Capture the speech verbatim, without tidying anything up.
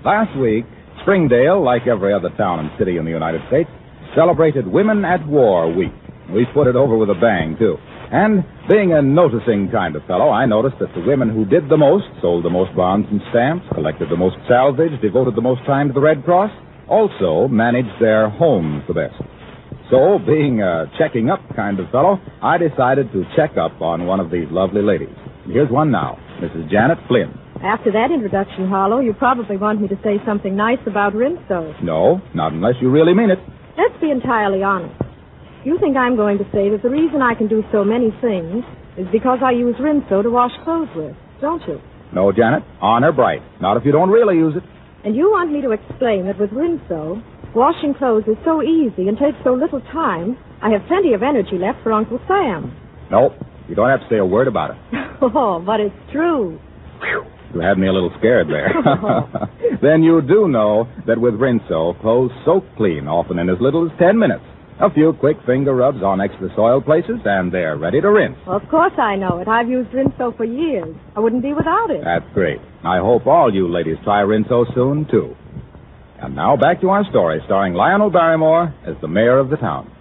Last week, Springdale, like every other town and city in the United States, celebrated Women at War Week. We put it over with a bang, too. And being a noticing kind of fellow, I noticed that the women who did the most, sold the most bonds and stamps, collected the most salvage, devoted the most time to the Red Cross, also managed their homes the best. So, being a checking up kind of fellow, I decided to check up on one of these lovely ladies. Here's one now, Missus Janet Flynn. After that introduction, Harlow, you probably want me to say something nice about Rinso. No, not unless you really mean it. Let's be entirely honest. You think I'm going to say that the reason I can do so many things is because I use Rinso to wash clothes with, don't you? No, Janet, honor bright. Not if you don't really use it. And you want me to explain that with Rinso, washing clothes is so easy and takes so little time, I have plenty of energy left for Uncle Sam. No, you don't have to say a word about it. Oh, but it's true. Whew. You had me a little scared there. Then you do know that with Rinso, clothes soak clean, often in as little as ten minutes. A few quick finger rubs on extra soiled places, and they're ready to rinse. Well, of course I know it. I've used Rinso for years. I wouldn't be without it. That's great. I hope all you ladies try Rinso soon, too. And now back to our story, starring Lionel Barrymore as the mayor of the town.